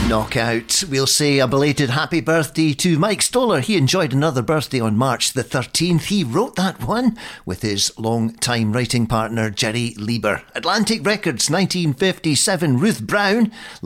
Knockout. We'll say a belated happy birthday to Mike Stoller. He enjoyed another birthday on March the 13th. He wrote that one with his long-time writing partner Jerry Lieber. Atlantic Records, 1957, Ruth Brown.